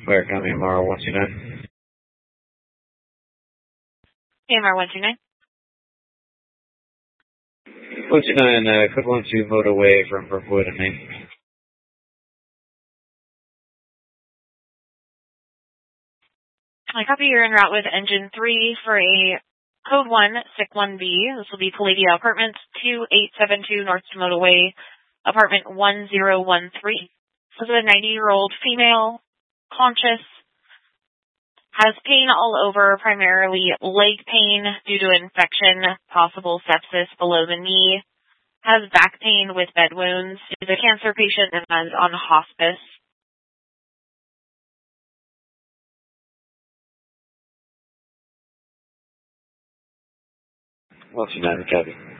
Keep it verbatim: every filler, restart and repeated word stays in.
Fire County M R one two nine. M R one two nine. one two nine, uh, equivalent to motorway from Brookwood and Maine. I copy you're en route with engine three for a code one, S I C one B. This will be Palladia Apartments, two eight seven two North Motorway, apartment one zero one three. This is a ninety-year-old female, conscious, has pain all over, primarily leg pain due to infection, possible sepsis below the knee, has back pain with bed wounds, is a cancer patient and is on hospice. one two nine, copy.